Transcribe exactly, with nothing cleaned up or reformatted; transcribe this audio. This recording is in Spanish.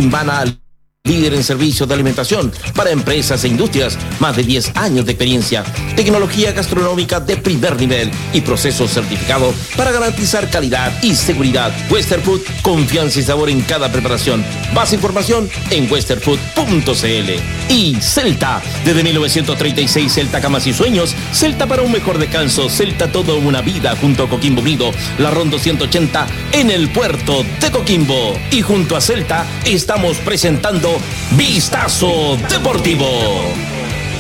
Invana, líder en servicios de alimentación para empresas e industrias, más de diez años de experiencia, tecnología gastronómica de primer nivel y procesos certificados para garantizar calidad y seguridad. Western Food, confianza y sabor en cada preparación. Más información en western food punto c l. Y Celta, desde mil novecientos treinta y seis, Celta Camas y Sueños, Celta para un mejor descanso, Celta toda una vida junto a Coquimbo Unido, la Ronda doscientos ochenta en el puerto de Coquimbo. Y junto a Celta estamos presentando Vistazo Deportivo.